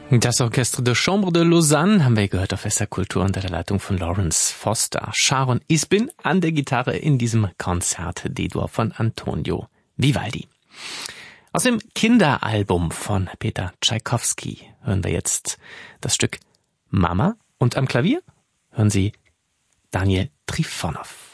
Das Orchestre de Chambre de Lausanne haben wir gehört auf SR Kultur unter der Leitung von Lawrence Foster. Sharon Isbin an der Gitarre in diesem Konzert D-Dur von Antonio Vivaldi. Aus dem Kinderalbum von Peter Tschaikowski hören wir jetzt das Stück Mama und am Klavier hören Sie Daniel Trifonov.